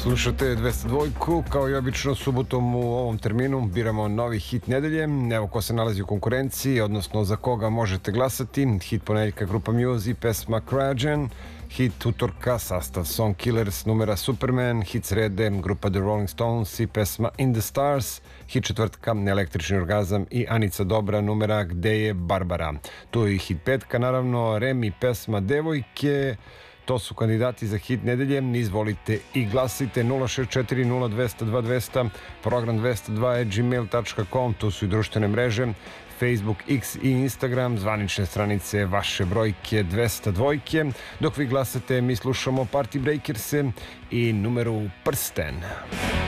Slušate 202, kao i obično subotom u ovom terminu biramo novi hit nedelje. Evo ko se nalazi u konkurenciji, odnosno za koga možete glasati. Hit ponedeljka grupa Muse i pesma Krajan. Hit utorka sastav Song Killers numera Superman. Hit srede grupa The Rolling Stones i pesma In the Stars. Hit četvrtka Električni orgazam i Anica Dobra numera Gde je Barbara. Tu je i hit petka, naravno Remi pesma Devojke. To su kandidati za hit nedelje. Izvolite i glasite 064 0200 2200, program 202@gmail.com. Tu su i društvene mreže Facebook, X i Instagram, zvanične stranice vaše brojke 202. Dok vi glasate, mi slušamo Party Breakers i numeru Prsten.